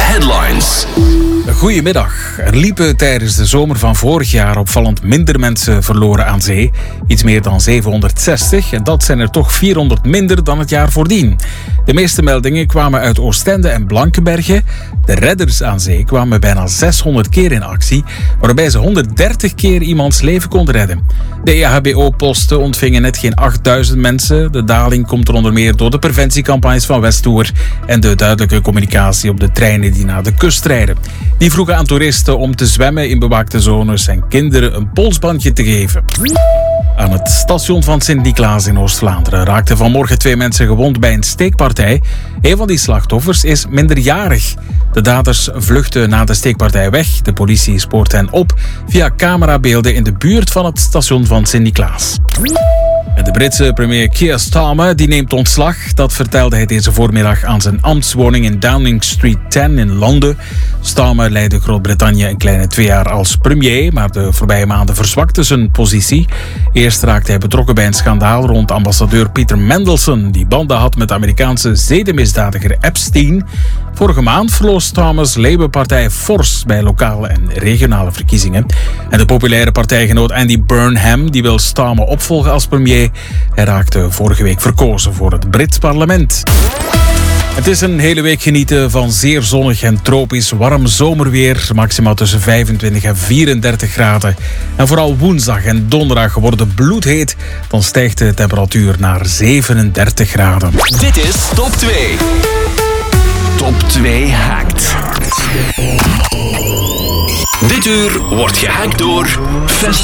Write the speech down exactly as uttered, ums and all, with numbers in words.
Headlines. Goedemiddag. Er liepen tijdens de zomer van vorig jaar opvallend minder mensen verloren aan zee. Iets meer dan zevenhonderdzestig. En dat zijn er toch vierhonderd minder dan het jaar voordien. De meeste meldingen kwamen uit Oostende en Blankenberge. De redders aan zee kwamen bijna zeshonderd keer in actie, waarbij ze honderddertig keer iemands leven konden redden. De E H B O-posten ontvingen net geen achtduizend mensen. De daling komt er onder meer door de preventiecampagnes van Westoer en de duidelijke communicatie op de treinen die naar de kust rijden. Die vroegen aan toeristen om te zwemmen in bewaakte zones en kinderen een polsbandje te geven. Aan het station van Sint-Niklaas in Oost-Vlaanderen raakten vanmorgen twee mensen gewond bij een steekpartij. Een van die slachtoffers is minderjarig. De daders vluchtten na de steekpartij weg. De politie spoort hen op via camerabeelden in de buurt van het station van Sint-Niklaas. De Britse premier Keir Starmer die neemt ontslag. Dat vertelde hij deze voormiddag aan zijn ambtswoning in Downing Street tien in Londen. Starmer leidde Groot-Brittannië een kleine twee jaar als premier, maar de voorbije maanden verzwakte zijn positie. Eerst raakte hij betrokken bij een schandaal rond ambassadeur Peter Mandelson, die banden had met de Amerikaanse zedenmisdadiger Epstein. Vorige maand verloor Starmers Labour-partij fors bij lokale en regionale verkiezingen. En de populaire partijgenoot Andy Burnham die wil Starmer opvolgen als premier. Hij raakte vorige week verkozen voor het Brits parlement. Het is een hele week genieten van zeer zonnig en tropisch warm zomerweer. Maximaal tussen vijfentwintig en vierendertig graden. En vooral woensdag en donderdag wordt het bloedheet. Dan stijgt de temperatuur naar zevenendertig graden. Dit is Top twee. Top twee hackt. Dit uur wordt gehackt door Fest.